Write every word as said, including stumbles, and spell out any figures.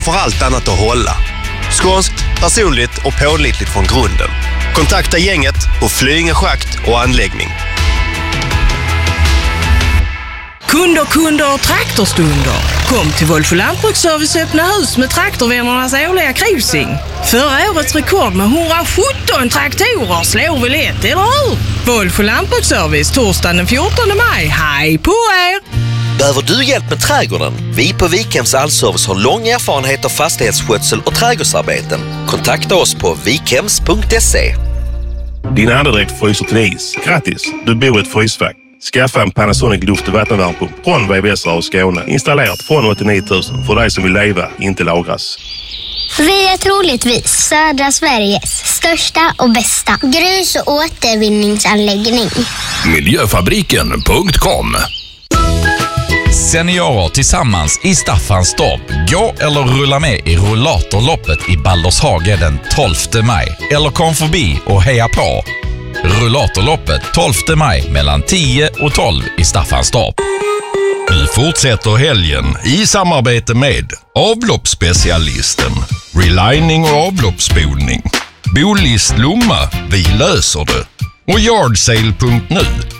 för allt annat att hålla. Skånskt, personligt och pålitligt från grunden. Kontakta gänget på Flyinge Schakt och Anläggning. Kunder, kunder och traktorstunder. Kom till Wolf Lantbruksservice öppna hus med traktorvännernas årliga cruising. Förra årets rekord med hundrasjutton traktorer slår vi lätt, eller hur? Wolf Lantbruksservice torsdagen den fjortonde maj. Hej på er! Behöver du hjälp med trädgården? Vi på Vikhems Allservice har lång erfarenhet av fastighetsskötsel och trädgårdsarbeten. Kontakta oss på vikhems punkt se. Din andedräkt fryser till is. Grattis! Du bor i ett frysfack. Skaffa en Panasonic luft- och vattenvärmepump från V V S och Skåne. Installerat från åttionio tusen för dig som vill leva, inte lagras. Vi är troligtvis södra Sveriges största och bästa grus- och återvinningsanläggning. Miljöfabriken punkt com. Seniorer tillsammans i Staffanstorp. Gå eller rulla med i rullatorloppet i Baldershage den tolfte maj. Eller kom förbi och heja på. Rullatorloppet tolfte maj mellan tio och tolv i Staffanstorp. Vi fortsätter helgen i samarbete med avloppsspecialisten, relining och avloppsspolning, Bolist Lomma, vi löser det, och Yardsale punkt nu,